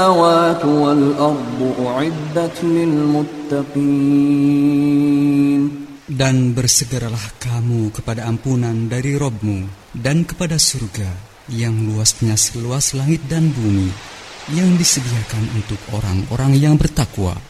السماوات والأرض أعدت للمتقين. Dan bersegeralah kamu kepada ampunan dari Rabb-Mu dan kepada surga yang luasnya seluas langit dan bumi, yang disediakan untuk orang-orang yang bertakwa.